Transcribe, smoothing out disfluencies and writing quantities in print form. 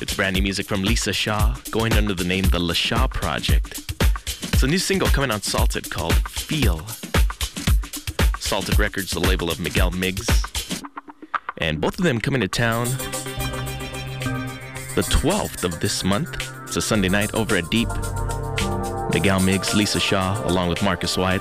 It's brand new music from Lisa Shaw, going under the name The LaShaw Project. It's a new single coming on Salted called Feel. Salted Records, the label of Miguel Miggs. And both of them coming to town the 12th of this month. It's a Sunday night over at Deep. Miguel Miggs, Lisa Shaw, along with Marcus White.